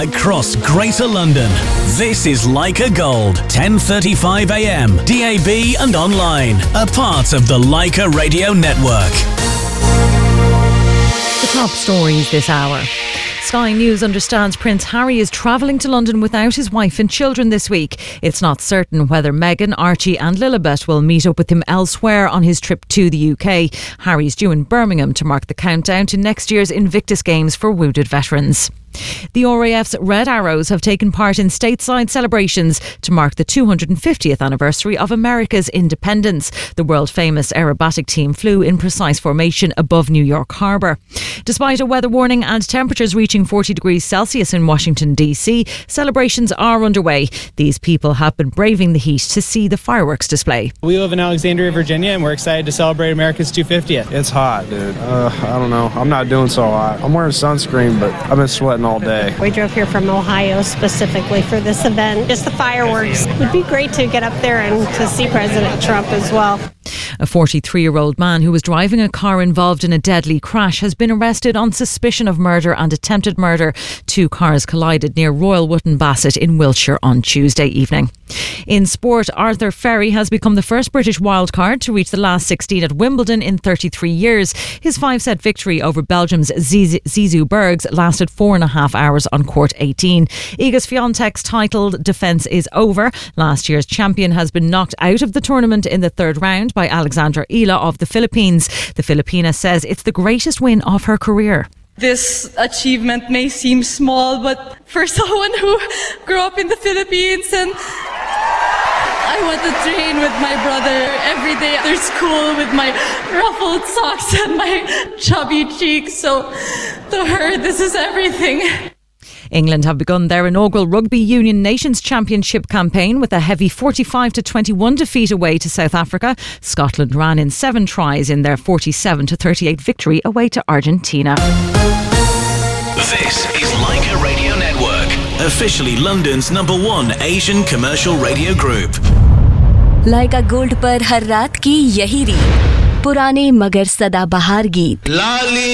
across Greater London. This is Leica Gold, 10:35 a.m, DAB and online. A part of the Leica Radio Network. The top stories this hour. Sky News understands Prince Harry is travelling to London without his wife and children this week. It's not certain whether Meghan, Archie and Lilibet will meet up with him elsewhere on his trip to the UK. Harry's due in Birmingham to mark the countdown to next year's Invictus Games for wounded veterans. The RAF's Red Arrows have taken part in stateside celebrations to mark the 250th anniversary of America's independence. The world-famous aerobatic team flew in precise formation above New York Harbour. Despite a weather warning and temperatures reaching 40 degrees Celsius in Washington DC, celebrations are underway. These people have been braving the heat to see the fireworks display. We live in Alexandria, Virginia, and we're excited to celebrate America's 250th. It's hot, dude. I don't know. I'm not doing so hot. I'm wearing sunscreen, but I've been sweating all day. We drove here from Ohio specifically for this event. Just the fireworks. It would be great to get up there and to see President Trump as well. A 43-year-old man who was driving a car involved in a deadly crash has been arrested on suspicion of murder and attempted murder. Two cars collided near Royal Wootton Bassett in Wiltshire on Tuesday evening. In sport, Arthur Ferry has become the first British wildcard to reach the last 16 at Wimbledon in 33 years. His 5-set victory over Belgium's Zizou Bergs lasted 4.5 hours on court 18. Iga Swiatek's title defence is over. Last year's champion has been knocked out of the tournament in the third round by Alexandra Ila of the Philippines. The Filipina says it's the greatest win of her career. This achievement may seem small, but for someone who grew up in the Philippines and I want to train with my brother every day after school with my ruffled socks and my chubby cheeks. So to her, this is everything. England have begun their inaugural Rugby Union Nations Championship campaign with a heavy 45-21 defeat away to South Africa. Scotland ran in 7 tries in their 47-38 victory away to Argentina. This is Leica Radio Network, officially London's #1 Asian commercial radio group. Leica Gold पर हर रात की यही रीत, पुराने मगर सदाबहार गीत।